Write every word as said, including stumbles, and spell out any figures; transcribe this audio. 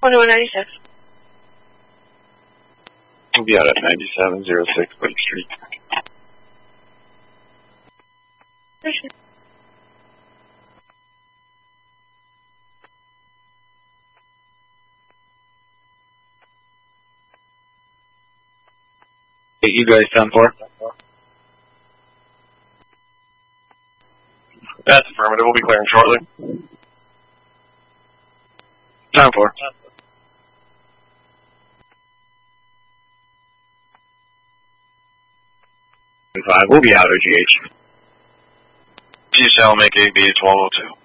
twenty-one ninety-six. We'll be out at ninety-seven oh six Lake Street. Hey, you guys ten four? That's affirmative. We'll be clearing shortly. ten four. five, we'll be out O G H. G S L, make A B twelve oh two.